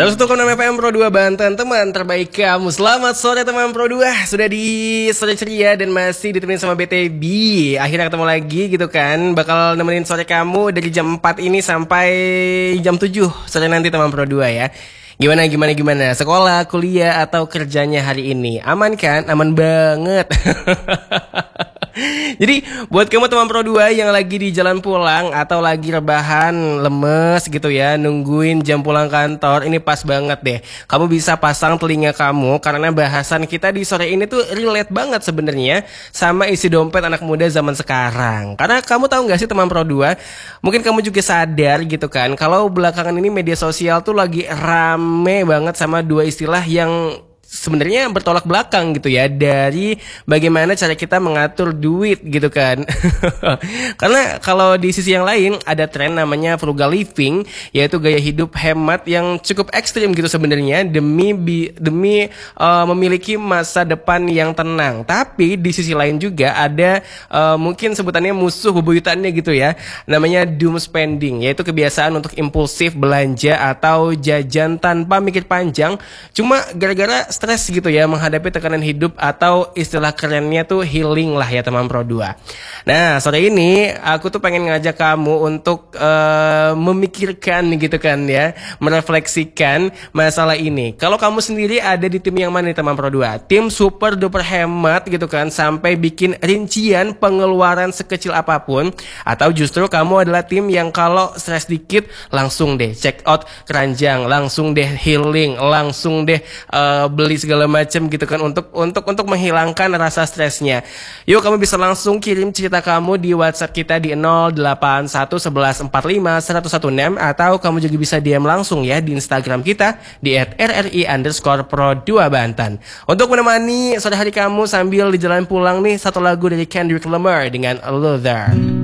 101,6 FM Pro 2 Banten, teman terbaik kamu. Selamat sore teman Pro 2. Sudah di sore ceria dan masih ditemenin sama BTB. Akhirnya ketemu lagi gitu kan. Bakal nemenin sore kamu dari jam 4 ini sampai jam 7 sore nanti teman Pro 2 ya. Gimana? Sekolah, kuliah, atau kerjanya hari ini? Aman kan? Aman banget. Jadi buat kamu teman Pro 2 yang lagi di jalan pulang atau lagi rebahan, lemes gitu ya, nungguin jam pulang kantor, ini pas banget deh. Kamu bisa pasang telinga kamu karena bahasan kita di sore ini tuh relate banget sebenarnya sama isi dompet anak muda zaman sekarang. Karena kamu tahu gak sih teman Pro 2, mungkin kamu juga sadar gitu kan, kalau belakangan ini media sosial tuh lagi rame banget sama dua istilah yang sebenarnya bertolak belakang gitu ya, dari bagaimana cara kita mengatur duit gitu kan. Karena kalau di sisi yang lain ada tren namanya frugal living, yaitu gaya hidup hemat yang cukup ekstrim gitu sebenarnya demi memiliki masa depan yang tenang. Tapi di sisi lain juga ada mungkin sebutannya musuh bebuyutannya gitu ya, namanya doom spending, yaitu kebiasaan untuk impulsif belanja atau jajan tanpa mikir panjang cuma gara-gara stres gitu ya menghadapi tekanan hidup, atau istilah kerennya tuh healing lah ya teman Pro 2. Nah sore ini aku tuh pengen ngajak kamu untuk memikirkan gitu kan ya, merefleksikan masalah ini. Kalau kamu sendiri ada di tim yang mana nih teman Pro 2? Tim super duper hemat gitu kan sampai bikin rincian pengeluaran sekecil apapun, atau justru kamu adalah tim yang kalau stres dikit langsung deh check out keranjang, langsung deh healing, langsung deh beli segala macam gitu kan untuk menghilangkan rasa stresnya. Yuk kamu bisa langsung kirim cerita kamu di WhatsApp kita di 08111451016, atau kamu juga bisa DM langsung ya di Instagram kita di @rri_pro2banten. Untuk menemani sore hari kamu sambil di jalan pulang nih, satu lagu dari Kendrick Lamar dengan Luther.